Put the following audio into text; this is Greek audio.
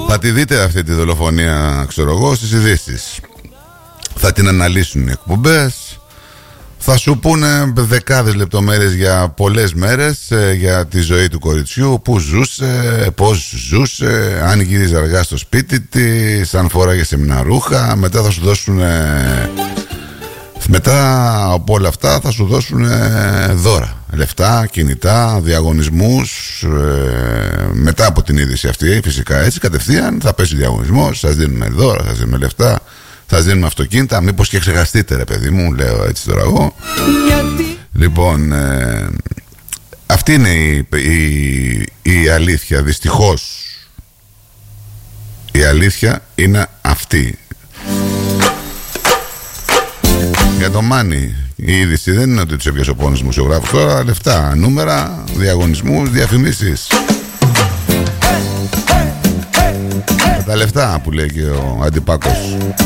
Θα τη δείτε αυτή τη δολοφονία, ξέρω εγώ, στις ειδήσεις. Θα την αναλύσουν οι εκπομπές. Θα σου πούνε δεκάδες λεπτομέρειες για πολλές μέρες για τη ζωή του κοριτσιού, που ζούσε, πώς ζούσε, αν γύριζε αργά στο σπίτι της, αν φοράγε σεμιναρούχα. Μετά θα σου δώσουν, μετά από όλα αυτά θα σου δώσουν δώρα, λεφτά, κινητά, διαγωνισμούς. Μετά από την είδηση αυτή, φυσικά έτσι κατευθείαν θα πέσει διαγωνισμός, σας δίνουμε δώρα, σας δίνουμε λεφτά, θα δίνουμε αυτοκίνητα. Μήπως και ξεχαστείτε, ρε παιδί μου, λέω έτσι τώρα εγώ. Λοιπόν, αυτή είναι η αλήθεια. Δυστυχώς η αλήθεια είναι αυτή. Για το Μάνι η είδηση δεν είναι ότι τους έπιασε ο πόνος δημοσιογράφος. Τώρα λεφτά, νούμερα, διαγωνισμούς, διαφημίσεις. Τα λεφτά που λέει και ο Αντιπάκος.